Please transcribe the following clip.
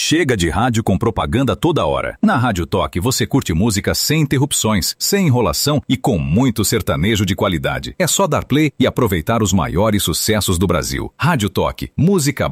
Chega de rádio com propaganda toda hora. Na Rádio Toque você curte música sem interrupções, sem enrolação e com muito sertanejo de qualidade. É só dar play e aproveitar os maiores sucessos do Brasil. Rádio Toque, música